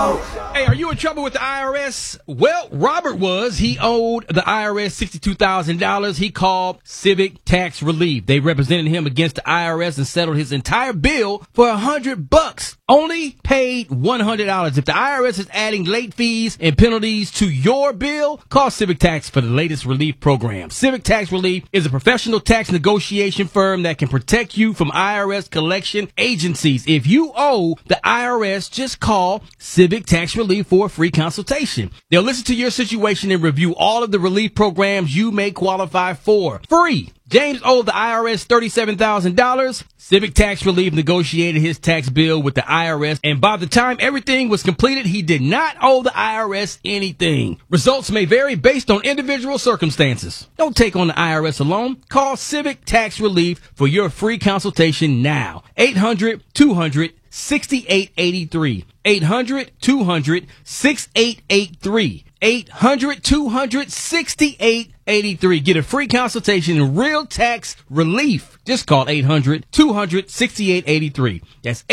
Hey, are you in trouble with the IRS? Well, Robert was. He owed the IRS $62,000. He called Civic Tax Relief. They represented him against the IRS and settled his entire bill for $100. Only paid $100. If the IRS is adding late fees and penalties to your bill, call Civic Tax for the latest relief program. Civic Tax Relief is a professional tax negotiation firm that can protect you from IRS collection agencies. If you owe the IRS, just call Civic Tax Relief for a free consultation. They'll listen to your situation and review all of the relief programs you may qualify for. Free. James owed the IRS $37,000. Civic Tax Relief negotiated his tax bill with the IRS, and by the time everything was completed, he did not owe the IRS anything. Results may vary based on individual circumstances. Don't take on the IRS alone. Call Civic Tax Relief for your free consultation now. 800-200-6883. 800-200-6883. 800-200-6883. Get a free consultation in real tax relief. Just call 800-200-6883. That's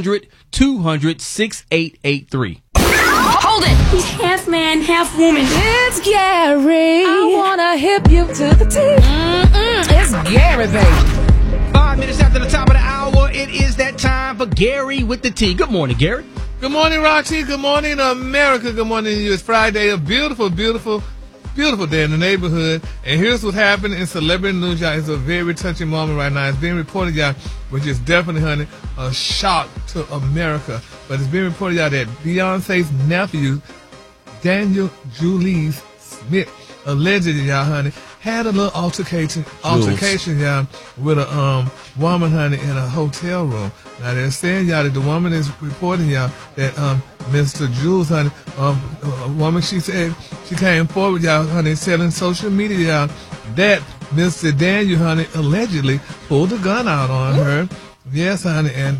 800-200-6883. Hold it! He's half man, half woman. It's Gary. I wanna hip you to the T. It's Gary, baby. 5 minutes after the top of the hour, it is that time for Gary with the T. Good morning, Gary. Good morning, Roxy. Good morning, America. Good morning to you. It's Friday, a beautiful, beautiful, beautiful day in the neighborhood. And here's what happened in celebrity news, y'all. It's a very touching moment right now. It's being reported, y'all, which is definitely, honey, a shock to America. But it's being reported, y'all, that Beyonce's nephew, Daniel Julius Smith, allegedly, y'all, honey, had a little altercation, y'all, with a woman, honey, in a hotel room. Now they're saying, y'all, that the woman is reporting, y'all, that Mr. Jules, honey, a woman, she said, she came forward, y'all, honey, said on social media, y'all, that Mr. Daniel, honey, allegedly pulled a gun out on her. Yes, honey, and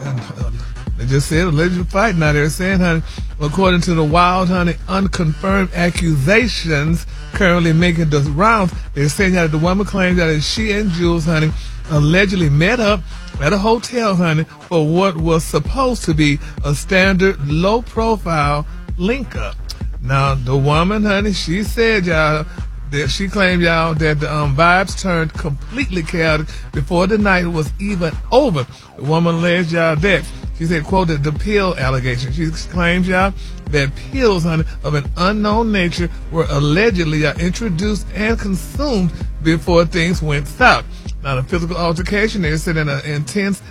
they just said alleged fight. Now they're saying, honey, according to the wild, honey, unconfirmed accusations currently making the rounds, they're saying that the woman claims that she and Jules, honey, allegedly met up at a hotel, honey, for what was supposed to be a standard low-profile link-up. Now, the woman, honey, she said, y'all, that she claimed, y'all, that the vibes turned completely chaotic before the night was even over. The woman alleged, y'all, that she said, quoted, the pill allegation. She claims, y'all, that pills, honey, of an unknown nature were allegedly introduced and consumed before things went south. Now, the physical altercation, they said, in an intense,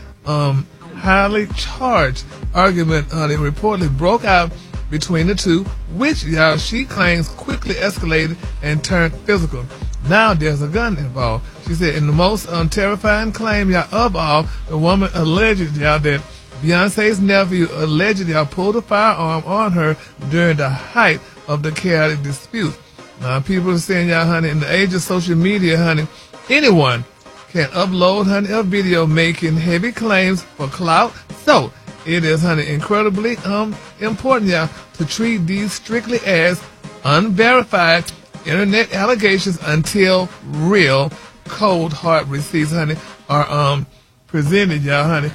highly charged argument, they reportedly broke out between the two, which, y'all, she claims quickly escalated and turned physical. Now there's a gun involved. She said, in the most terrifying claim, y'all, of all, the woman alleged, y'all, that Beyonce's nephew allegedly pulled a firearm on her during the height of the chaotic dispute. Now, people are saying, y'all, honey, in the age of social media, honey, anyone can upload, honey, a video making heavy claims for clout. So it is, honey, incredibly important, y'all, to treat these strictly as unverified internet allegations until real cold hard receipts, honey, are presented, y'all, honey.